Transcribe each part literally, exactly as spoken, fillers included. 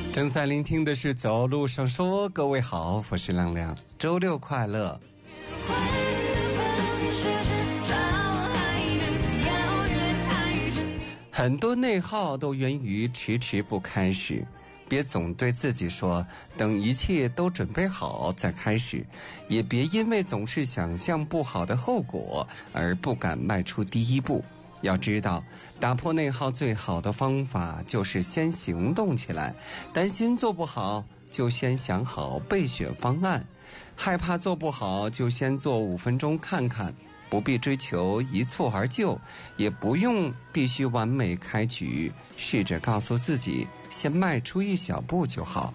正在聆听的是走路上说，各位好，我是亮亮，周六快乐。很多内耗都源于迟迟不开始，别总对自己说等一切都准备好再开始，也别因为总是想象不好的后果而不敢迈出第一步。要知道，打破内耗最好的方法就是先行动起来，担心做不好就先想好备选方案，害怕做不好就先做五分钟看看，不必追求一蹴而就，也不用必须完美开局，试着告诉自己先迈出一小步就好。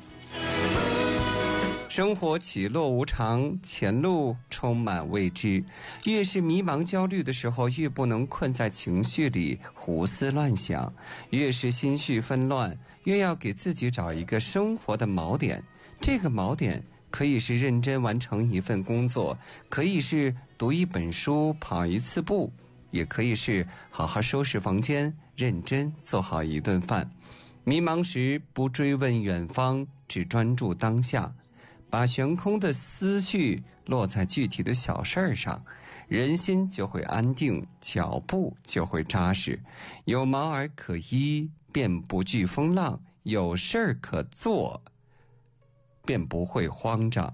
生活起落无常，前路充满未知，越是迷茫焦虑的时候，越不能困在情绪里胡思乱想，越是心绪纷乱，越要给自己找一个生活的锚点。这个锚点可以是认真完成一份工作，可以是读一本书，跑一次步，也可以是好好收拾房间，认真做好一顿饭。迷茫时不追问远方，只专注当下，把悬空的思绪落在具体的小事儿上，人心就会安定，脚步就会扎实。有毛而可依，便不惧风浪；有事儿可做，便不会慌张。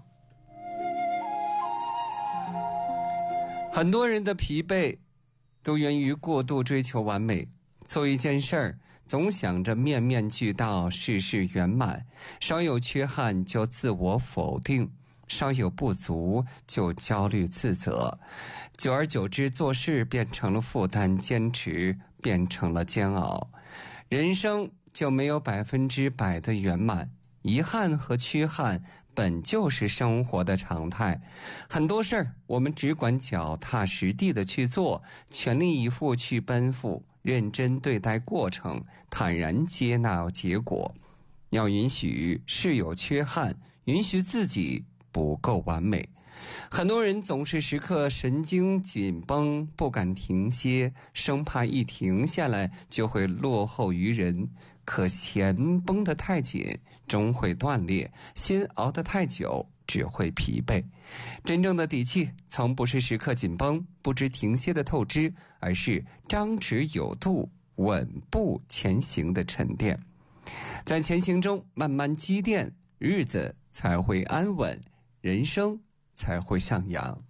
很多人的疲惫都源于过度追求完美，做一件事儿总想着面面俱到，事事圆满，稍有缺憾就自我否定，稍有不足就焦虑自责，久而久之，做事变成了负担，坚持变成了煎熬。人生就没有百分之百的圆满，遗憾和缺憾本就是生活的常态。很多事儿我们只管脚踏实地的去做，全力以赴去奔赴，认真对待过程，坦然接纳结果。要允许是有缺憾，允许自己不够完美。很多人总是时刻神经紧绷，不敢停歇，生怕一停下来就会落后于人。可弦绷得太紧，终会断裂；心熬得太久，只会疲惫。真正的底气，从不是时刻紧绷、不知停歇的透支，而是张弛有度、稳步前行的沉淀。在前行中慢慢积淀，日子才会安稳，人生才会向阳。